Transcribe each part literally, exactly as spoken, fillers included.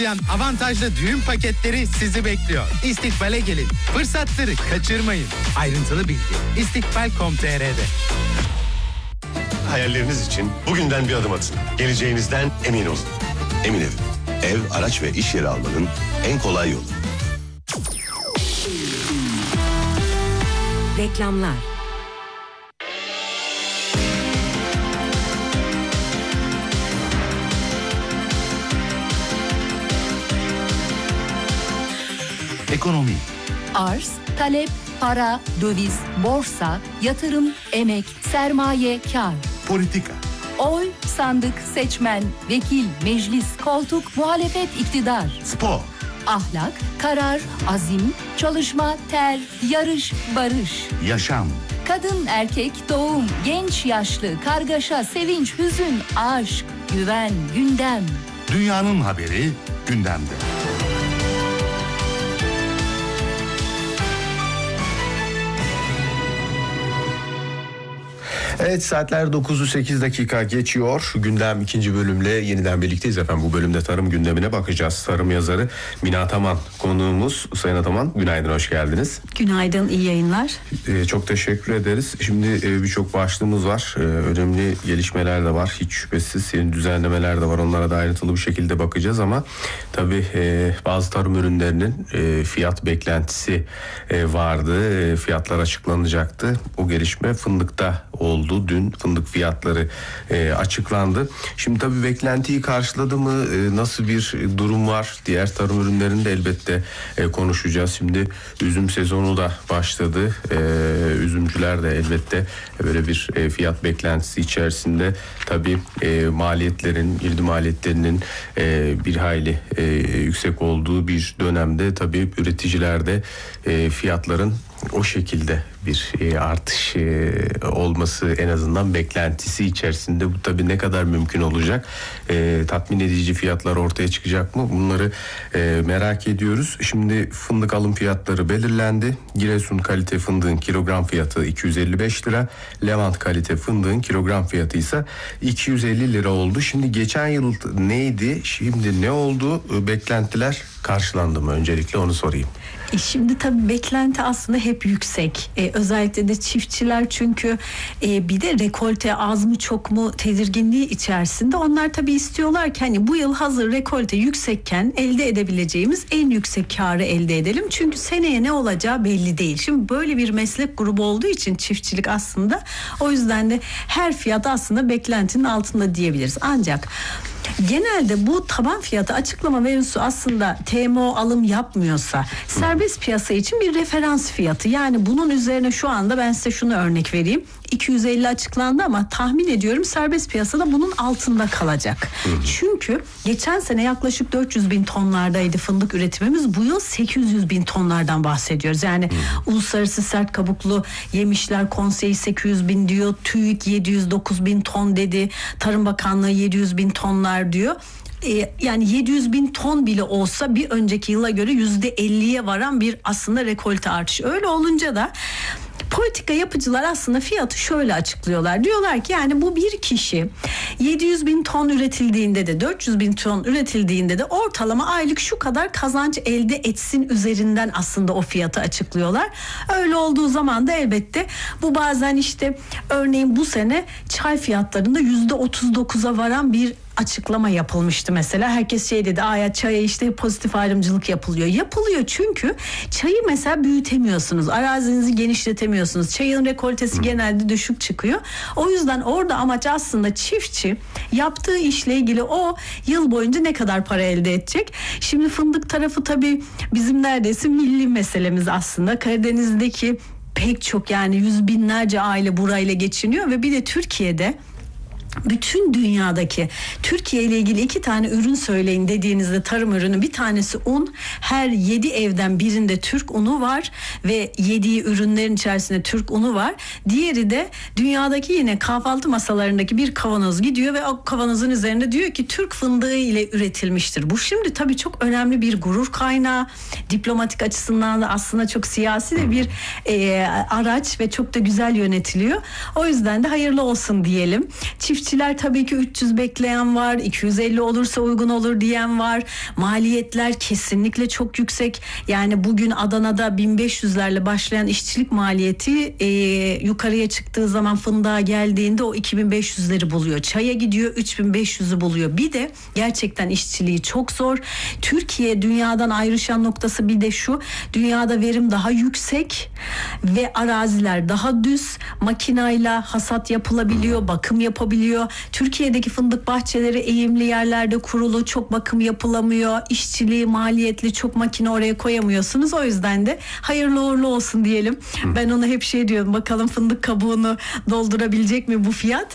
Avantajlı düğün paketleri sizi bekliyor. İstikbal'e gelin. Fırsatları kaçırmayın. Ayrıntılı bilgi istikbal nokta com nokta tr'de. Hayalleriniz için bugünden bir adım atın. Geleceğinizden emin olun. Emin Ev, ev, araç ve iş yeri almanın en kolay yolu. Reklamlar. Ekonomi. Arz, talep, para, döviz, borsa, yatırım, emek, sermaye, kar. Politika. Oy, sandık, seçmen, vekil, meclis, koltuk, muhalefet, iktidar. Spor. Ahlak, karar, azim, çalışma, ter, yarış, barış. Yaşam. Kadın, erkek, doğum, genç, yaşlı, kargaşa, sevinç, hüzün, aşk, güven, gündem. Dünyanın haberi gündemde. Evet, saatler dokuzu sekiz dakika geçiyor. Gündem ikinci bölümle yeniden birlikteyiz efendim. Bu bölümde tarım gündemine bakacağız. Tarım yazarı Mine Ataman konuğumuz. Sayın Ataman, günaydın, hoş geldiniz. Günaydın, iyi yayınlar. Ee, çok teşekkür ederiz. Şimdi e, birçok başlığımız var. Ee, önemli gelişmeler de var. Hiç şüphesiz yeni düzenlemeler de var. Onlara da ayrıntılı bir şekilde bakacağız ama tabii e, bazı tarım ürünlerinin e, fiyat beklentisi e, vardı. E, fiyatlar açıklanacaktı. O gelişme fındıkta oldu. Dün fındık fiyatları e, açıklandı. Şimdi tabii beklentiyi karşıladı mı? E, nasıl bir durum var? Diğer tarım ürünlerinde elbette e, konuşacağız. Şimdi üzüm sezonu da başladı. E, üzümcüler de elbette böyle bir e, fiyat beklentisi içerisinde. Tabii e, maliyetlerin, girdi maliyetlerinin e, bir hayli e, yüksek olduğu bir dönemde tabii üreticiler de e, fiyatların o şekilde bir e, artış e, olması en azından beklentisi içerisinde. Bu tabii ne kadar mümkün olacak? E, tatmin edici fiyatlar ortaya çıkacak mı? Bunları e, merak ediyoruz. Şimdi fındık alım fiyatları belirlendi. Giresun kalite fındığın kilogram fiyatı iki yüz elli beş lira. Levant kalite fındığın kilogram fiyatı ise iki yüz elli lira oldu. Şimdi geçen yıl neydi? Şimdi ne oldu? Beklentiler karşılandı mı? Öncelikle onu sorayım. E şimdi tabii beklenti aslında hep yüksek. E, özellikle de çiftçiler çünkü e, bir de rekolte az mı çok mu tedirginliği içerisinde. Onlar tabii istiyorlar ki hani bu yıl hazır rekolte yüksekken elde edebileceğimiz en yüksek karı elde edelim. Çünkü seneye ne olacağı belli değil. Şimdi böyle bir meslek grubu olduğu için çiftçilik aslında o yüzden de her fiyat aslında beklentinin altında diyebiliriz. Ancak genelde bu taban fiyatı açıklama mevzusu aslında T M O alım yapmıyorsa serbest piyasa için bir referans fiyatı. Yani bunun üzerine şu anda ben size şunu örnek vereyim. iki yüz elli açıklandı ama tahmin ediyorum serbest piyasada bunun altında kalacak. Hı hı. Çünkü geçen sene yaklaşık dört yüz bin tonlardaydı fındık üretimimiz. Bu yıl sekiz yüz bin tonlardan bahsediyoruz. Yani hı. Uluslararası Sert Kabuklu Yemişler Konseyi sekiz yüz bin diyor. TÜİK yedi yüz dokuz bin ton dedi. Tarım Bakanlığı yedi yüz bin tonlar diyor. Ee, yani yedi yüz bin ton bile olsa bir önceki yıla göre yüzde elliye varan bir aslında rekolte artışı. Öyle olunca da politika yapıcılar aslında fiyatı şöyle açıklıyorlar. Diyorlar ki yani bu bir kişi yedi yüz bin ton üretildiğinde de dört yüz bin ton üretildiğinde de ortalama aylık şu kadar kazanç elde etsin üzerinden aslında o fiyatı açıklıyorlar. Öyle olduğu zaman da elbette bu bazen işte örneğin bu sene çay fiyatlarında yüzde otuz dokuza varan bir açıklama yapılmıştı mesela. Herkes şey dedi, aya çaya işte pozitif ayrımcılık yapılıyor. Yapılıyor çünkü çayı mesela büyütemiyorsunuz. Arazinizi genişletemiyorsunuz. Çayın rekoltesi Hı. genelde düşük çıkıyor. O yüzden orada amaç aslında çiftçi yaptığı işle ilgili o yıl boyunca ne kadar para elde edecek? Şimdi fındık tarafı tabii bizim neredeyse milli meselemiz aslında. Karadeniz'deki pek çok yani yüz binlerce aile burayla geçiniyor ve bir de Türkiye'de bütün dünyadaki Türkiye ile ilgili iki tane ürün söyleyin dediğinizde tarım ürünü, bir tanesi un. Her yedi evden birinde Türk unu var ve yediği ürünlerin içerisinde Türk unu var. Diğeri de dünyadaki yine kahvaltı masalarındaki bir kavanoz gidiyor ve o kavanozun üzerinde diyor ki Türk fındığı ile üretilmiştir. Bu şimdi tabii çok önemli bir gurur kaynağı. Diplomatik açısından da aslında çok siyasi de bir e, araç ve çok da güzel yönetiliyor. O yüzden de hayırlı olsun diyelim. Çift çiftçiler tabii ki üç yüz bekleyen var, iki yüz elli olursa uygun olur diyen var. Maliyetler kesinlikle çok yüksek. Yani bugün Adana'da bin beş yüzlerle başlayan işçilik maliyeti e, yukarıya çıktığı zaman fındığa geldiğinde o iki bin beş yüzleri buluyor. Çaya gidiyor üç bin beş yüzü buluyor. Bir de gerçekten işçiliği çok zor. Türkiye dünyadan ayrışan noktası bir de şu: dünyada verim daha yüksek ve araziler daha düz, makinayla hasat yapılabiliyor, bakım yapabiliyor. Türkiye'deki fındık bahçeleri eğimli yerlerde kurulu, çok bakım yapılamıyor. İşçiliği maliyetli, çok makine oraya koyamıyorsunuz. O yüzden de hayırlı uğurlu olsun diyelim. Ben ona hep şey diyorum, bakalım fındık kabuğunu doldurabilecek mi bu fiyat?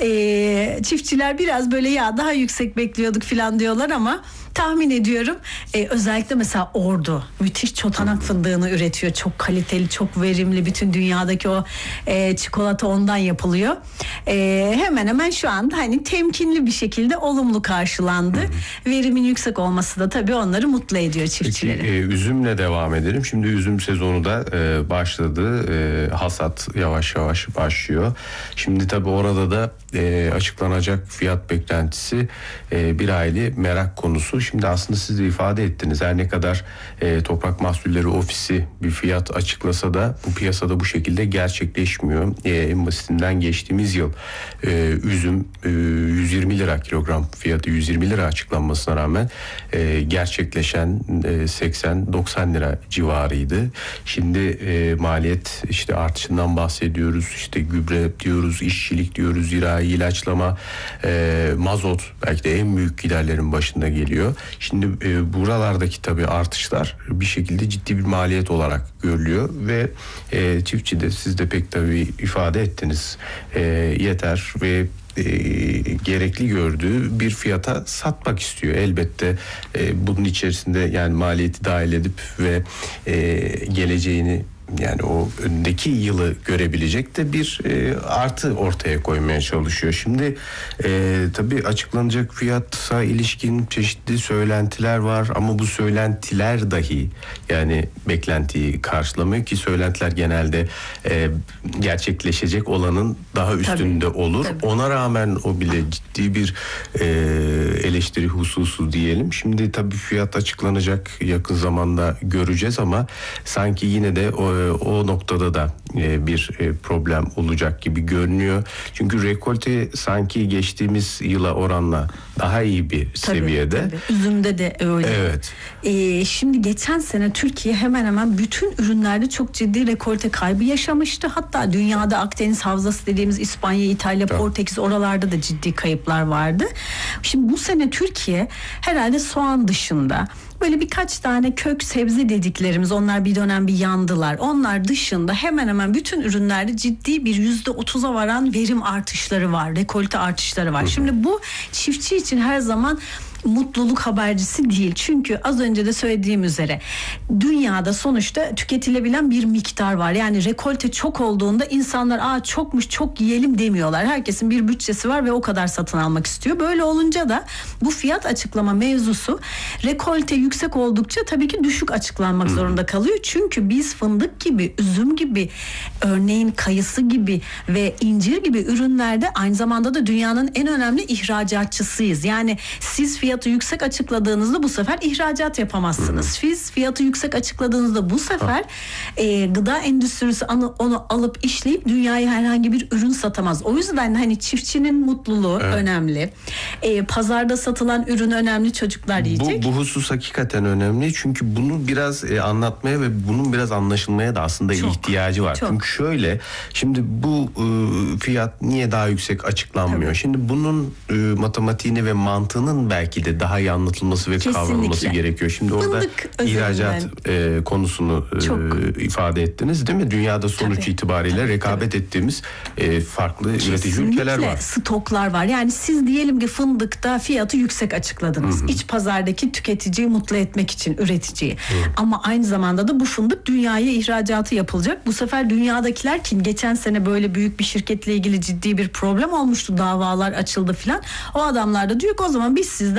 Ee, çiftçiler biraz böyle ya daha yüksek bekliyorduk falan diyorlar ama tahmin ediyorum e, özellikle mesela Ordu müthiş çotanak fındığını üretiyor. Çok kaliteli, çok verimli. Bütün dünyadaki o e, çikolata ondan yapılıyor. E, hemen hemen şu anda hani temkinli bir şekilde olumlu karşılandı. Hı. Verimin yüksek olması da tabii onları mutlu ediyor, çiftçileri. Peki, e, üzümle devam edelim. Şimdi üzüm sezonu da e, başladı. E, hasat yavaş yavaş başlıyor. Şimdi tabii orada da e, açıklanacak fiyat beklentisi e, bir hayli merak konusu. Şimdi aslında siz de ifade ettiniz. Her ne kadar e, Toprak Mahsulleri Ofisi bir fiyat açıklasa da bu piyasada bu şekilde gerçekleşmiyor. E, en basitinden geçtiğimiz yıl e, üzüm e, yüz yirmi lira kilogram fiyatı yüz yirmi lira açıklanmasına rağmen e, gerçekleşen e, seksen doksan lira civarıydı. Şimdi e, maliyet işte artışından bahsediyoruz. İşte gübre diyoruz, işçilik diyoruz, zirai ilaçlama, e, mazot belki de en büyük giderlerin başında geliyor. Şimdi e, buralardaki tabii artışlar bir şekilde ciddi bir maliyet olarak görülüyor ve e, çiftçi de siz de pek tabii ifade ettiniz e, yeter ve e, gerekli gördüğü bir fiyata satmak istiyor. Elbette e, bunun içerisinde yani maliyeti dahil edip ve e, geleceğini yani o öndeki yılı görebilecek de bir e, artı ortaya koymaya çalışıyor. Şimdi e, tabii açıklanacak fiyata ilişkin çeşitli söylentiler var ama bu söylentiler dahi yani beklentiyi karşılamıyor ki söylentiler genelde e, gerçekleşecek olanın daha üstünde tabii, olur. Tabii. Ona rağmen o bile ciddi bir e, eleştiri hususu diyelim. Şimdi tabii fiyat açıklanacak, yakın zamanda göreceğiz ama sanki yine de o O noktada da bir problem olacak gibi görünüyor. Çünkü rekolte sanki geçtiğimiz yıla oranla daha iyi bir tabii, seviyede. Tabii. Üzümde de öyle. Evet. Ee, şimdi geçen sene Türkiye hemen hemen bütün ürünlerde çok ciddi rekolte kaybı yaşamıştı. Hatta dünyada Akdeniz Havzası dediğimiz İspanya, İtalya, evet. Portekiz oralarda da ciddi kayıplar vardı. Şimdi bu sene Türkiye herhalde soğan dışında böyle birkaç tane kök sebze dediklerimiz, onlar bir dönem bir yandılar. Onlar dışında hemen hemen bütün ürünlerde ciddi bir yüzde otuza varan verim artışları var. Rekolte artışları var. Hı. Şimdi bu çiftçi için her zaman mutluluk habercisi değil. Çünkü az önce de söylediğim üzere dünyada sonuçta tüketilebilen bir miktar var. Yani rekolte çok olduğunda insanlar aa çokmuş çok yiyelim demiyorlar. Herkesin bir bütçesi var ve o kadar satın almak istiyor. Böyle olunca da bu fiyat açıklama mevzusu rekolte yüksek oldukça tabii ki düşük açıklanmak zorunda kalıyor. Çünkü biz fındık gibi, üzüm gibi, örneğin kayısı gibi ve incir gibi ürünlerde aynı zamanda da dünyanın en önemli ihracatçısıyız. Yani siz fiyatı yüksek açıkladığınızda bu sefer ihracat yapamazsınız. Siz fiyatı yüksek açıkladığınızda bu sefer e, gıda endüstrisi onu, onu alıp işleyip dünyaya herhangi bir ürün satamaz. O yüzden hani çiftçinin mutluluğu evet. önemli. E, pazarda satılan ürün önemli, çocuklar yiyecek. Bu, bu husus hakikaten önemli. Çünkü bunu biraz e, anlatmaya ve bunun biraz anlaşılmaya da aslında çok, ihtiyacı var. Çok. Çünkü şöyle, şimdi bu e, fiyat niye daha yüksek açıklanmıyor? Tabii. Şimdi bunun e, matematiğini ve mantığının belki de daha iyi anlatılması ve kesinlikle kavranılması gerekiyor. Şimdi orada fındık ihracat e, konusunu e, ifade ettiniz değil mi? Dünyada sonuç tabii, itibariyle tabii, rekabet tabii. ettiğimiz e, farklı kesinlikle üretici ülkeler var. Stoklar var. Yani siz diyelim ki fındıkta fiyatı yüksek açıkladınız. Hı-hı. İç pazardaki tüketiciyi mutlu etmek için, üreticiyi. Hı-hı. Ama aynı zamanda da bu fındık dünyaya ihracatı yapılacak. Bu sefer dünyadakiler ki geçen sene böyle büyük bir şirketle ilgili ciddi bir problem olmuştu. Davalar açıldı filan. O adamlar da diyor ki o zaman biz sizden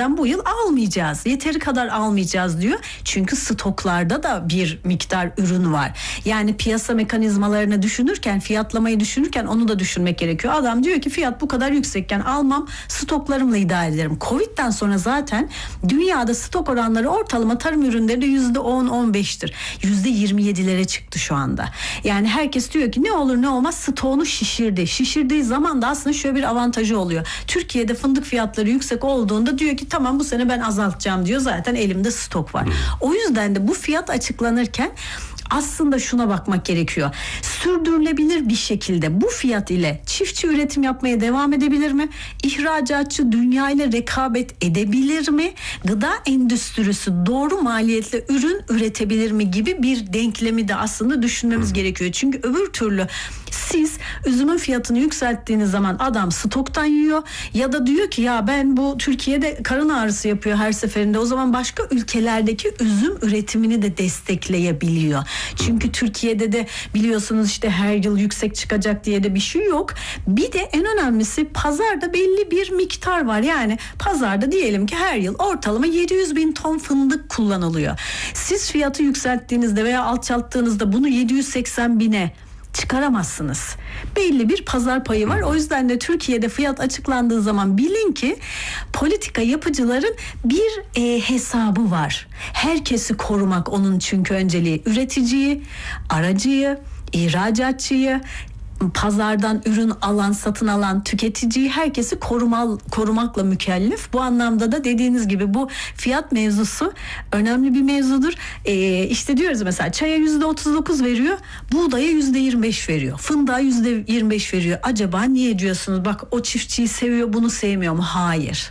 sizden bu yıl almayacağız. Yeteri kadar almayacağız diyor. Çünkü stoklarda da bir miktar ürün var. Yani piyasa mekanizmalarını düşünürken, fiyatlamayı düşünürken onu da düşünmek gerekiyor. Adam diyor ki fiyat bu kadar yüksekken almam, stoklarımla idare ederim. Covid'den sonra zaten dünyada stok oranları ortalama tarım ürünleri de yüzde on on beştir. yüzde yirmi yedilere çıktı şu anda. Yani herkes diyor ki ne olur ne olmaz stoğunu şişirdi. Şişirdiği zaman da aslında şöyle bir avantajı oluyor. Türkiye'de fındık fiyatları yüksek olduğunda diyor ki tamam bu sene ben azaltacağım diyor. Zaten elimde stok var. O yüzden de bu fiyat açıklanırken aslında şuna bakmak gerekiyor. Sürdürülebilir bir şekilde bu fiyat ile çiftçi üretim yapmaya devam edebilir mi? İhracatçı dünya ile rekabet edebilir mi? Gıda endüstrisi doğru maliyetle ürün üretebilir mi gibi bir denklemi de aslında düşünmemiz gerekiyor. Çünkü öbür türlü siz üzümün fiyatını yükselttiğiniz zaman adam stoktan yiyor ya da diyor ki ya ben bu Türkiye'de karın ağrısı yapıyor her seferinde, o zaman başka ülkelerdeki üzüm üretimini de destekleyebiliyor. Çünkü Türkiye'de de biliyorsunuz işte her yıl yüksek çıkacak diye de bir şey yok. Bir de en önemlisi pazarda belli bir miktar var. Yani pazarda diyelim ki her yıl ortalama yedi yüz bin ton fındık kullanılıyor. Siz fiyatı yükselttiğinizde veya alçalttığınızda bunu yedi yüz seksen bine çıkaramazsınız. Belli bir pazar payı var. O yüzden de Türkiye'de fiyat açıklandığı zaman bilin ki politika yapıcıların bir e, hesabı var. Herkesi korumak onun çünkü önceliği. Üreticiyi, aracıyı, ihracatçıyı, pazardan ürün alan, satın alan tüketiciyi, herkesi korumal, korumakla mükellef. Bu anlamda da dediğiniz gibi bu fiyat mevzusu önemli bir mevzudur. Ee, işte diyoruz mesela çaya yüzde otuz dokuz veriyor, buğdaya yüzde yirmi beş veriyor, fındığa yüzde yirmi beş veriyor. Acaba niye diyorsunuz? Bak o çiftçiyi seviyor, bunu sevmiyor mu? Hayır.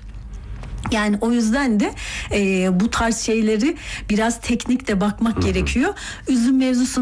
Yani o yüzden de e, bu tarz şeyleri biraz teknik de bakmak gerekiyor. Üzüm mevzusunu